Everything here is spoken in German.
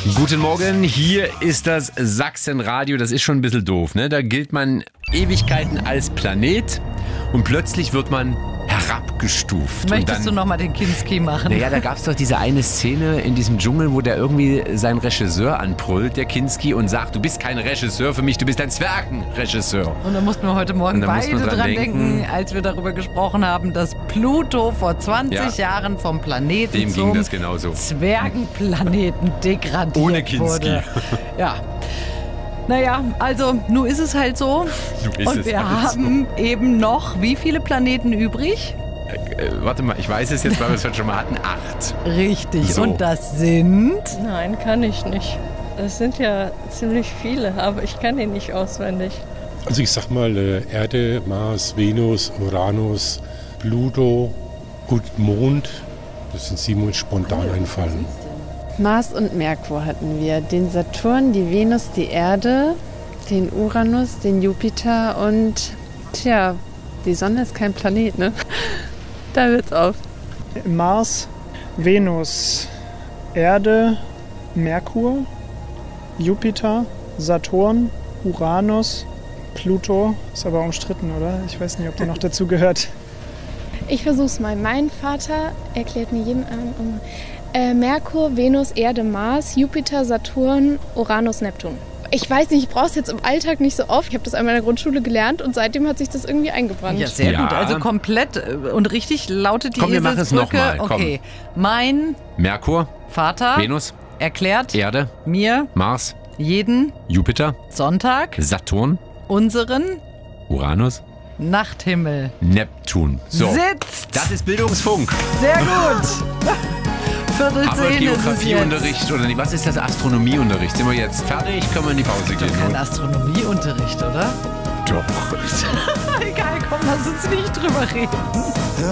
Guten Morgen, hier ist das Sachsenradio. Das ist schon ein bisschen doof, ne? Da gilt man Ewigkeiten als Planet und plötzlich wird man herabgestuft. Möchtest du nochmal den Kinski machen? Naja, da gab es doch diese eine Szene in diesem Dschungel, wo der irgendwie seinen Regisseur anbrüllt, der Kinski, und sagt, du bist kein Regisseur für mich, du bist ein Zwergenregisseur. Und da mussten wir heute Morgen beide dran denken, als wir darüber gesprochen haben, dass Pluto vor 20 Jahren vom Planeten dem zum ging das genauso. Zwergenplaneten degradiert Ohne Kinski. wurde. Ja. Naja, also, nun ist es halt so. Und wir haben eben noch wie viele Planeten übrig? Warte mal, ich weiß es jetzt, weil wir es heute schon mal hatten. 8. Richtig, So. und das sind... Nein, kann ich nicht. Das sind ja ziemlich viele, aber ich kann die nicht auswendig. Also ich sag mal Erde, Mars, Venus, Uranus, Pluto und Mond. Das sind 7 uns spontan einfallen. Mars und Merkur hatten wir. Den Saturn, die Venus, die Erde, den Uranus, den Jupiter und die Sonne ist kein Planet, ne? Da hört's auf. Mars, Venus, Erde, Merkur, Jupiter, Saturn, Uranus, Pluto. Ist aber umstritten, oder? Ich weiß nicht, ob der noch dazu gehört. Ich versuch's mal. Mein Vater erklärt mir jeden Abend Merkur, Venus, Erde, Mars, Jupiter, Saturn, Uranus, Neptun. Ich weiß nicht, ich brauche es jetzt im Alltag nicht so oft. Ich habe das einmal in der Grundschule gelernt und seitdem hat sich das irgendwie eingebrannt. Ja, sehr Ja. gut. Also komplett und richtig lautet die Komm, wir machen es Eselsbrücke. noch mal, komm. Okay, mein Merkur, Vater Venus, erklärt Erde, mir Mars, jeden Jupiter, Sonntag Saturn, unseren Uranus, Nachthimmel. Neptun. So, Sitzt. das ist Bildungsfunk. Sehr gut. Viertel Aber 10 ist es jetzt. Geografieunterricht oder nicht? Was ist das? Astronomieunterricht? Sind wir jetzt fertig? Können wir in die Pause gehen? Kein Astronomieunterricht, oder? Doch. Egal, komm, lass uns nicht drüber reden.